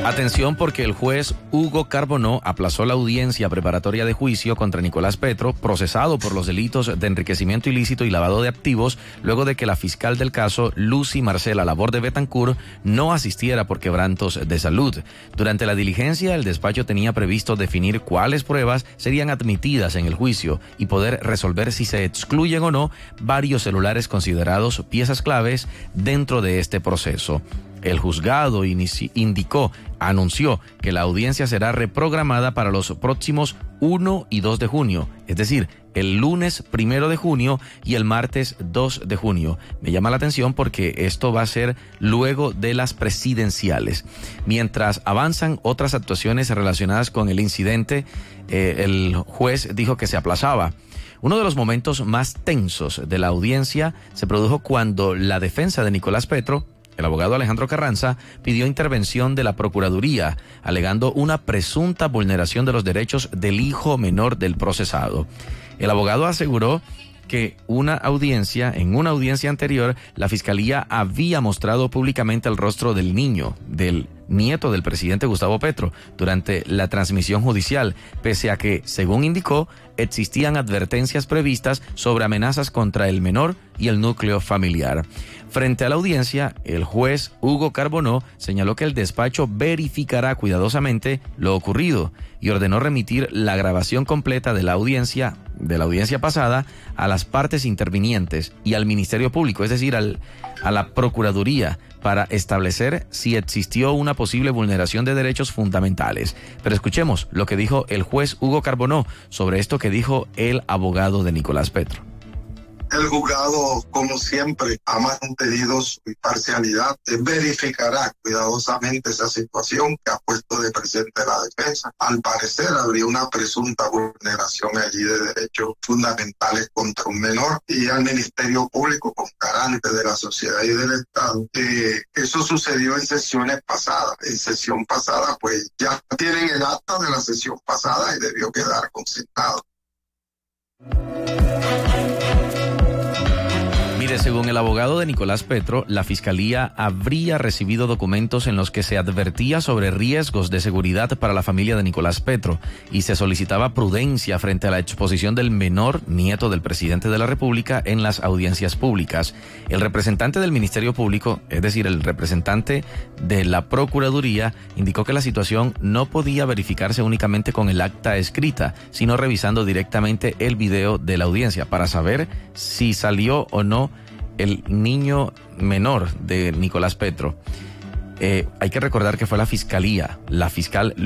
Atención, porque el juez Hugo Carbonó aplazó la audiencia preparatoria de juicio contra Nicolás Petro, procesado por los delitos de enriquecimiento ilícito y lavado de activos, luego de que la fiscal del caso, Lucy Marcela Laborde Betancourt, no asistiera por quebrantos de salud. Durante la diligencia, el despacho tenía previsto definir cuáles pruebas serían admitidas en el juicio y poder resolver si se excluyen o no varios celulares considerados piezas claves dentro de este proceso. El juzgado anunció que la audiencia será reprogramada para los próximos 1 y 2 de junio, es decir, el lunes 1 de junio y el martes 2 de junio. Me llama la atención porque esto va a ser luego de las presidenciales. Mientras avanzan otras actuaciones relacionadas con el incidente, el juez dijo que se aplazaba. Uno de los momentos más tensos de la audiencia se produjo cuando la defensa de Nicolás Petro, el abogado Alejandro Carranza, pidió intervención de la Procuraduría, alegando una presunta vulneración de los derechos del hijo menor del procesado. El abogado aseguró que en una audiencia anterior, la Fiscalía había mostrado públicamente el rostro del niño, del nieto del presidente Gustavo Petro, durante la transmisión judicial, pese a que, según indicó, existían advertencias previstas sobre amenazas contra el menor y el núcleo familiar. Frente a la audiencia, el juez Hugo Carbonó señaló que el despacho verificará cuidadosamente lo ocurrido y ordenó remitir la grabación completa de la audiencia pasada a las partes intervinientes y al Ministerio Público, es decir, a la Procuraduría, para establecer si existió una posible vulneración de derechos fundamentales. Pero escuchemos lo que dijo el juez Hugo Carbonó sobre esto que dijo el abogado de Nicolás Petro. El juzgado, como siempre, ha mantenido su imparcialidad, verificará cuidadosamente esa situación que ha puesto de presente la defensa. Al parecer, habría una presunta vulneración allí de derechos fundamentales contra un menor, y al Ministerio Público, como garante de la sociedad y del Estado, eso sucedió en sesiones pasadas. En sesión pasada, pues ya tienen el acta de la sesión pasada y debió quedar consignado. Mire, según el abogado de Nicolás Petro, la Fiscalía habría recibido documentos en los que se advertía sobre riesgos de seguridad para la familia de Nicolás Petro y se solicitaba prudencia frente a la exposición del menor, nieto del presidente de la República, en las audiencias públicas. El representante del Ministerio Público, es decir, el representante de la Procuraduría, indicó que la situación no podía verificarse únicamente con el acta escrita, sino revisando directamente el video de la audiencia para saber si salió o no el niño menor de Nicolás Petro. Hay que recordar que fue la fiscal